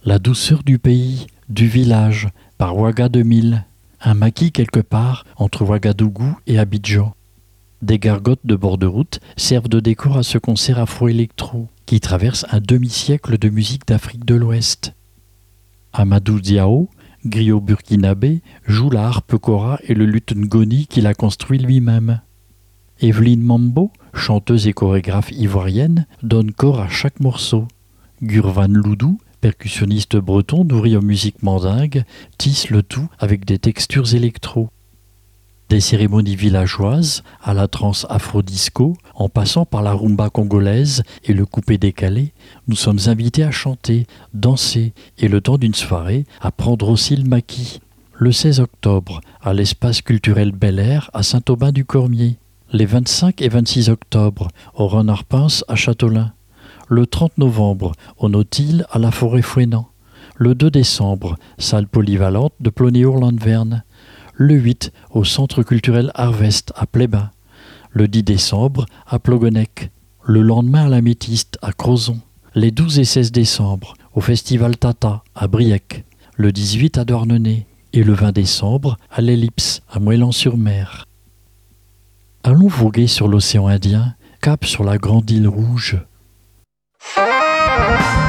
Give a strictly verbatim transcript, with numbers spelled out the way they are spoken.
La douceur du pays, du village, par Ouaga deux mille. Un maquis quelque part entre Ouagadougou et Abidjan. Des gargotes de bord de route servent de décor à ce concert afro-électro qui traverse un demi-siècle de musique d'Afrique de l'Ouest. Amadou Diao, griot burkinabé, joue la harpe kora et le luth ngoni qu'il a construit lui-même. Evelyne Mambo, chanteuse et chorégraphe ivoirienne, donne corps à chaque morceau. Gurvan Loudou, percussionniste breton nourri aux musiques mandingues, tisse le tout avec des textures électro. Des cérémonies villageoises à la trance afro-disco, en passant par la rumba congolaise et le coupé-décalé, nous sommes invités à chanter, danser et le temps d'une soirée à prendre aussi le maquis. Le seize octobre, à l'espace culturel Bel Air à Saint-Aubin-du-Cormier. Les vingt-cinq et vingt-six octobre, au Renard Pince à Châteaulin. Le trente novembre, au Nautile à la Forêt-Fouesnant. Le deux décembre, salle polyvalente de Plonéour-Landverne. Le huit, au Centre culturel Harvest à Plébain. Le dix décembre, à Plogonec. Le lendemain, à la Métiste à Crozon. Les douze et seize décembre, au Festival Tata à Briec. Le dix-huit, à Douarnenez. Et le vingt décembre, à l'Ellipse à Moëlan-sur-Mer. Allons voguer sur l'océan Indien, cap sur la grande île rouge.